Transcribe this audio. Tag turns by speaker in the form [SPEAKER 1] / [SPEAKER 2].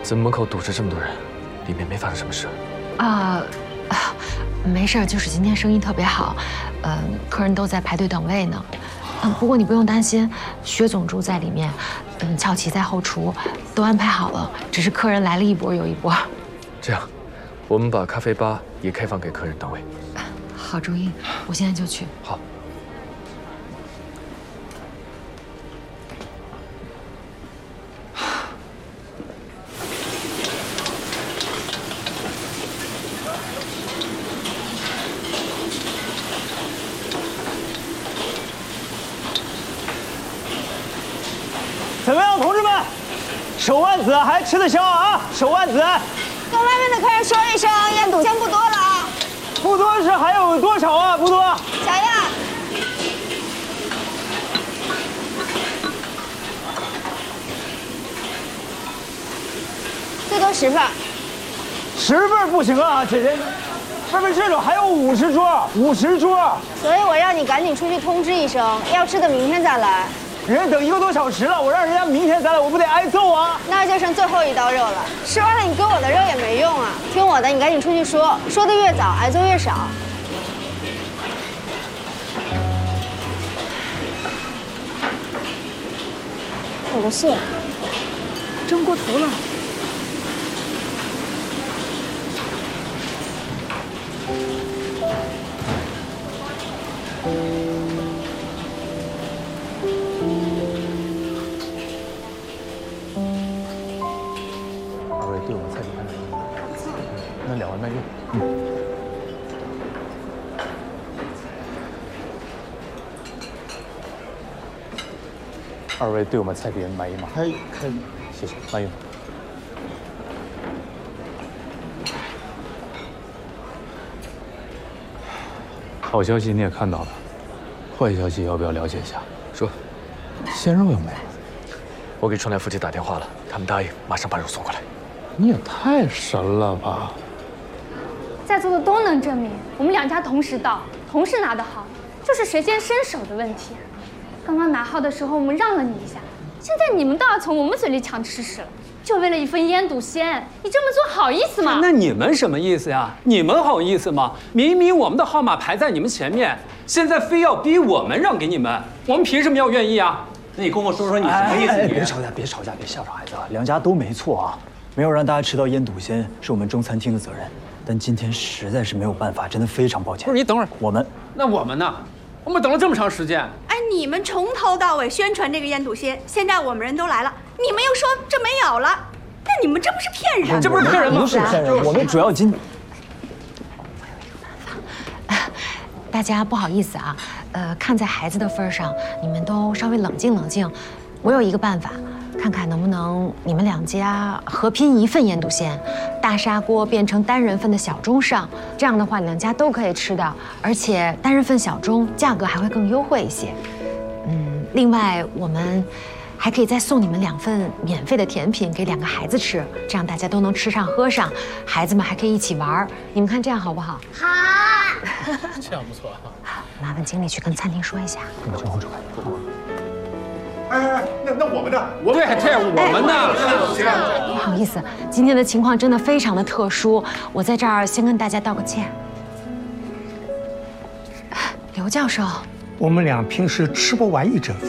[SPEAKER 1] 怎么门口堵着这么多人？里面没发生什么事？
[SPEAKER 2] 没事，就是今天生意特别好，客人都在排队等位呢。不过你不用担心，薛总住在里面，俏琪在后厨，都安排好了，只是客人来了一波又一波。
[SPEAKER 1] 这样，我们把咖啡吧也开放给客人等位。
[SPEAKER 2] 好主意，我现在就去。
[SPEAKER 1] 好。
[SPEAKER 3] 怎么样，同志们？手腕子还吃得消啊？手腕子，
[SPEAKER 4] 跟外面的客人说一声，烟肚先不多了啊。
[SPEAKER 3] 不多是还有多少啊？不多。
[SPEAKER 4] 小样。最多10份。
[SPEAKER 3] 10份不行啊，姐姐。外面这种还有50桌，50桌。
[SPEAKER 4] 所以我让你赶紧出去通知一声，要吃的明天再来。
[SPEAKER 3] 人等1个多小时了，我让人家明天再来，我不得挨揍啊！
[SPEAKER 4] 那就剩最后一刀肉了，吃完了你给我的肉也没用啊！听我的，你赶紧出去说，说的越早，挨揍越少。我的线蒸过头了。
[SPEAKER 1] 2位对我们菜品还满意吗？那2碗慢用。2位对我们菜品满意吗？可以。谢谢，慢用。
[SPEAKER 5] 好消息你也看到了，坏消息要不要了解一下？
[SPEAKER 1] 说，
[SPEAKER 5] 鲜肉又没了。
[SPEAKER 1] 我给春来夫妻打电话了，他们答应马上把肉送过来。
[SPEAKER 5] 你也太神了吧！
[SPEAKER 6] 在座的都能证明，我们2家同时到，同时拿得好，就是谁先伸手的问题。刚刚拿号的时候我们让了你一下，现在你们倒要从我们嘴里抢吃食了，就为了一份腌笃鲜，你这么做好意思吗？
[SPEAKER 7] 那你们什么意思呀？你们好意思吗？明明我们的号码排在你们前面，现在非要逼我们让给你们，我们凭什么要愿意啊？
[SPEAKER 8] 那你跟我说说你什么意思？
[SPEAKER 3] 别吵架，别吓着孩子啊！2家都没错啊，没有让大家吃到腌笃鲜是我们中餐厅的责任，但今天实在是没有办法，真的非常抱歉。
[SPEAKER 7] 不是你等会儿，
[SPEAKER 3] 那
[SPEAKER 7] 我们呢？我们等了这么长时间。
[SPEAKER 9] 哎，你们从头到尾宣传这个腌笃鲜，现在我们人都来了，你们又说这没有了，那你们这不是骗人？
[SPEAKER 7] 这不是骗人吗？
[SPEAKER 3] 不是骗人，我们主要
[SPEAKER 2] 大家不好意思啊，看在孩子的份上，你们都稍微冷静冷静。我有一个办法，看看能不能你们2家合拼一份腌笃鲜，大砂锅变成单人份的小盅上，这样的话2家都可以吃到，而且单人份小盅价格还会更优惠一些。另外我们还可以再送你们2份免费的甜品给2个孩子吃，这样大家都能吃上喝上，孩子们还可以一起玩。你们看这样好不好？
[SPEAKER 9] 好。
[SPEAKER 5] 这样不错
[SPEAKER 2] 啊。麻烦经理去跟餐厅说一下。
[SPEAKER 3] 我去后厨看。
[SPEAKER 10] 哎，那我们呢？
[SPEAKER 7] 对，我们呢？
[SPEAKER 2] 不好意思，今天的情况真的非常的特殊，我在这儿先跟大家道个歉。刘教授，
[SPEAKER 10] 我们俩平时吃不完一整份。